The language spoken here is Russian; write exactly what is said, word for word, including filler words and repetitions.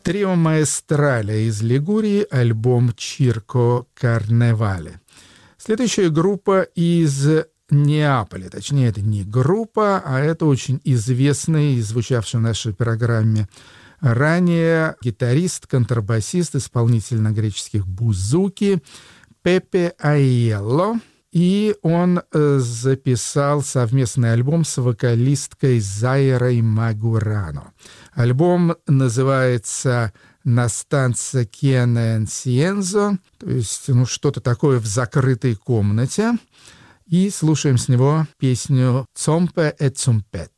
Трио Маэстраля из Лигурии, альбом «Чирко Карневале». Следующая группа из Неаполя. Точнее, это не группа, а это очень известный, звучавший в нашей программе ранее, гитарист, контрабасист, исполнитель на греческих бузуки Пепе Aiello. И он э, записал совместный альбом с вокалисткой Заирой Магурано. Альбом называется «Настанца Кене Энсиензо», то есть ну, что-то такое в закрытой комнате. И слушаем с него песню «Цомпе e Цумпет».